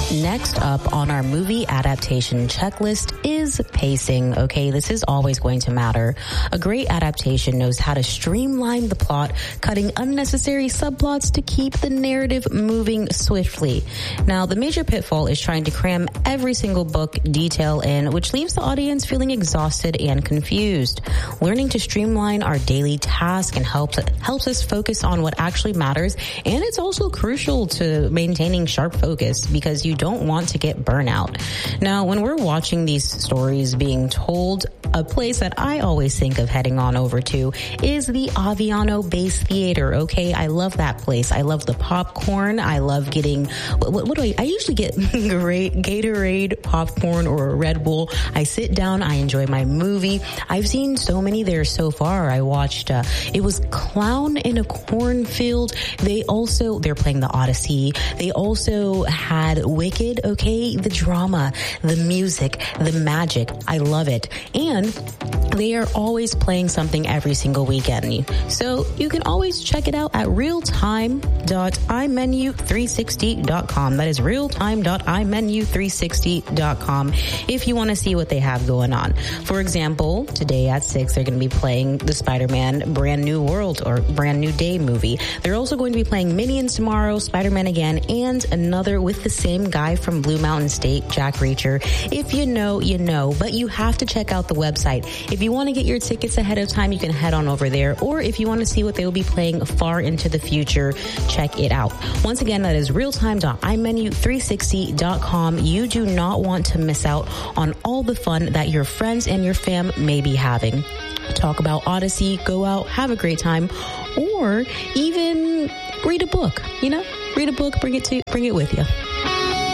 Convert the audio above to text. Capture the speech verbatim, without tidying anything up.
Next up on our movie adaptation checklist is pacing. Okay, this is always going to matter. A great adaptation knows how to streamline the plot, cutting unnecessary subplots to keep the narrative moving swiftly. Now, the major pitfall is trying to cram every single book detail in, which leaves the audience feeling exhausted and confused. Learning to streamline our daily task and helps helps us focus on what actually matters, and it's also crucial to maintaining sharp focus because you don't want to get burnout. Now, when we're watching these stories being told, a place that I always think of heading on over to is the Aviano Base Theater. Okay, I love that place. I love the popcorn. I love getting, what, what do I, I usually get great Gatorade popcorn or a Red Bull. I sit down, I enjoy my movie. I've seen so many there so far. I watched, uh, it was Clown in a Cornfield. They also, they're playing the Odyssey. They also had Wicked, okay, the drama, the music, the magic. I love it. And they are always playing something every single weekend. So you can always check it out at realtime dot i menu three sixty dot com. That is realtime dot i menu three sixty dot com if you want to see what they have going on. For example, today at six, they're going to be playing the Spider-Man Brand New World or Brand New Day movie. They're also going to be playing Minions tomorrow, Spider-Man again, and another with the same guy from Blue Mountain State, Jack Reacher. If you know, you know, but you have to check out the website. If you want to get your tickets ahead of time, you can head on over there. Or if you want to see what they will be playing far into the future, check it out. Once again, that is realtime dot i menu three sixty dot com. You do not want to miss out on all the fun that your friends and your fam may be having. Talk about Odyssey, go out, have a great time, or even read a book, you know, read a book, bring it to, bring it with you.